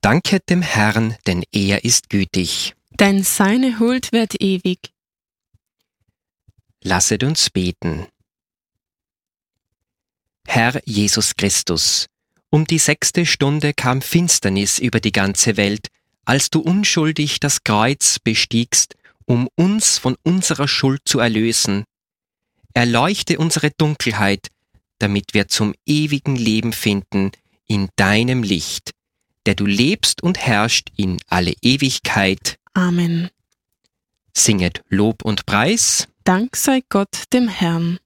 Danket dem Herrn, denn er ist gütig. Denn seine Huld währt ewig. Lasset uns beten. Herr Jesus Christus, um die 6. Stunde kam Finsternis über die ganze Welt, als du unschuldig das Kreuz bestiegst, um uns von unserer Schuld zu erlösen. Erleuchte unsere Dunkelheit, damit wir zum ewigen Leben finden in deinem Licht, der du lebst und herrschst in alle Ewigkeit. Amen. Singet Lob und Preis. Dank sei Gott dem Herrn.